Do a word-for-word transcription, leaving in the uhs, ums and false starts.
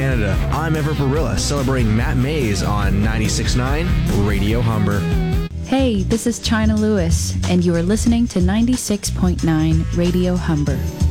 Canada. I'm Everett Barilla, celebrating Matt Mays on ninety-six point nine Radio Humber. Hey, this is China Lewis, and you are listening to ninety-six point nine Radio Humber.